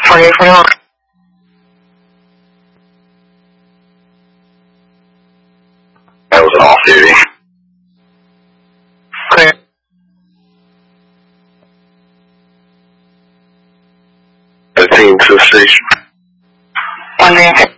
2021. That was off duty. Clear. The team to the station. 1 minute.